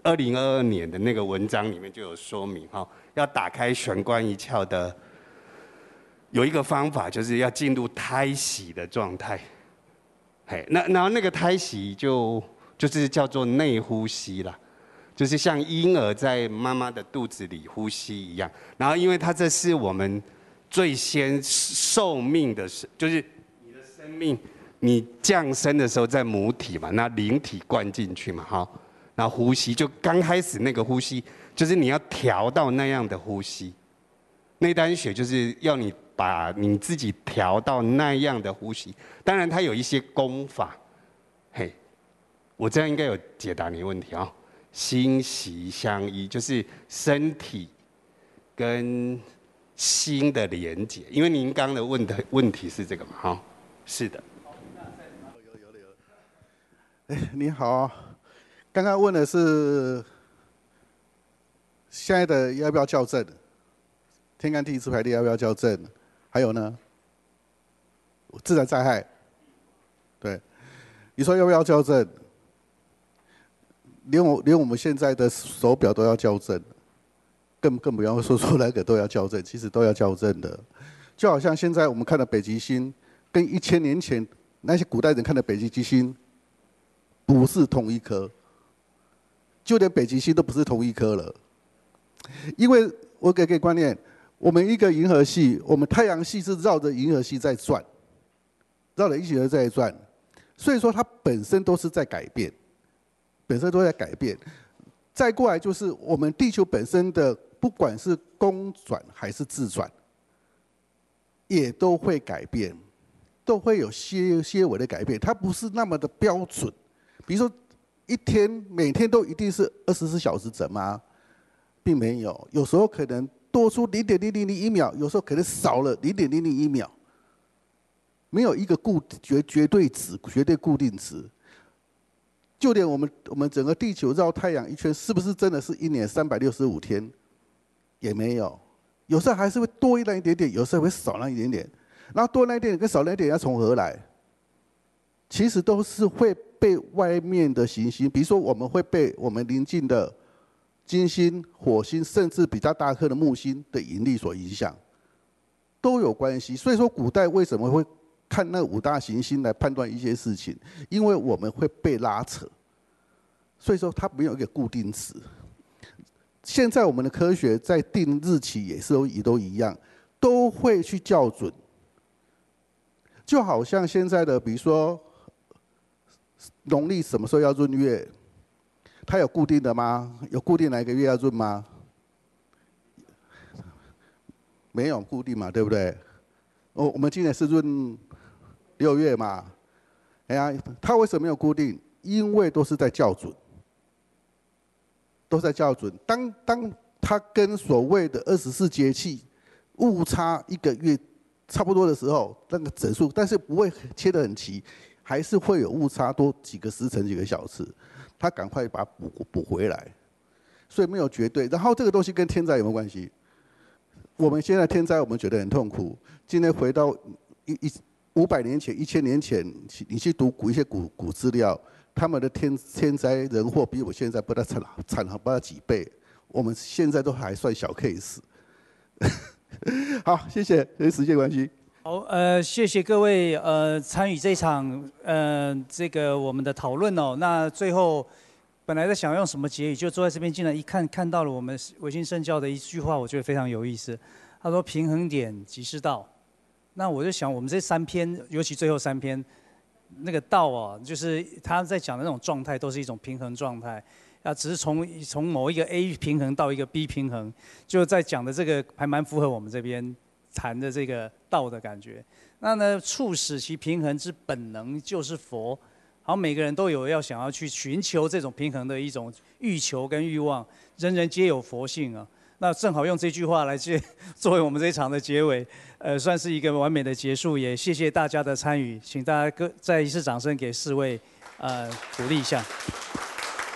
2022年的那个文章里面就有说明哈，要打开玄关一窍的有一个方法，就是要进入胎息的状态。嘿，然后那个胎息就是叫做内呼吸啦，就是像婴儿在妈妈的肚子里呼吸一样。然后因为它这是我们最先受命的，就是你的生命，你降生的时候在母体嘛，那灵体灌进去嘛，哈，然后呼吸就刚开始那个呼吸，就是你要调到那样的呼吸。内丹血就是要你把你自己调到那样的呼吸，当然它有一些功法，嘿，我这样应该有解答你的问题啊。心息相依，就是身体跟心的连结，因为您刚刚的问题是这个嘛，哈，是的。 哎，你好，刚刚问的是现在的要不要校正？天干地支排列要不要校正？还有呢，自然灾害，对，你说要不要校正？连我们现在的手表都要校正，更不要说那个都要校正，其实都要校正的。就好像现在我们看的北极星，跟1000年前那些古代人看的北极星不是同一颗，就连北极星都不是同一颗了。因为我给个观念，我们一个银河系，我们太阳系是绕着银河系在转，绕着银河系在转，所以说它本身都是在改变，本身都在改变。再过来就是我们地球本身的，不管是公转还是自转，也都会改变，都会有些微的改变，它不是那么的标准。比如说每天都一定是24小时整吗？并没有，有时候可能多出0.0001秒，有时候可能少了0.001秒，没有一个绝对值、绝对固定值。就连我们整个地球绕太阳一圈，是不是真的是1年365天？也没有，有时候还是会多那一点点，有时候会少那一点点，然后多那一点点跟少那一点要从何来？其实都是会被外面的行星，比如说我们会被我们邻近的金星、火星，甚至比较大颗的木星的引力所影响，都有关系。所以说，古代为什么会看那5大行星来判断一些事情？因为我们会被拉扯，所以说它没有一个固定值。现在我们的科学在定日期也都一样，都会去校准。就好像现在的，比如说农历什么时候要闰月，它有固定的吗？有固定哪一个月要闰吗？没有固定嘛，对不对？我们今年是闰6月嘛，哎呀，它为什么没有固定？因为都是在校准，都在校准。当它跟所谓的24节气误差1个月差不多的时候，那个整数，但是不会切得很齐，还是会有误差多几个时辰、几个小时，他赶快把它补回来，所以没有绝对。然后这个东西跟天灾有没有关系？我们现在天灾我们觉得很痛苦，今天回到500年前、1000年前，你去读一些古资料，他们的天灾人祸比我现在不知道惨了不知道几倍，我们现在都还算小 case。好，谢谢，因为时间关系。 好，谢谢各位参与这场这个我们的讨论哦。那最后本来在想用什么结语，就坐在这边进来一看到了我们维新圣教的一句话，我觉得非常有意思。他说：“平衡点即是道。”那我就想，我们这3篇，尤其最后3篇，那个道啊，就是他在讲的那种状态，都是一种平衡状态。啊，只是从某一个 A 平衡到一个 B 平衡，就在讲的这个还蛮符合我们这边谈的这个道的感觉。那呢，促使其平衡之本能就是佛。好，每个人都有要想要去寻求这种平衡的一种欲求跟欲望，人人皆有佛性啊。那正好用这句话来作为我们这一场的结尾，算是一个完美的结束。也谢谢大家的参与，请大家再一次掌声给4位，鼓励一下。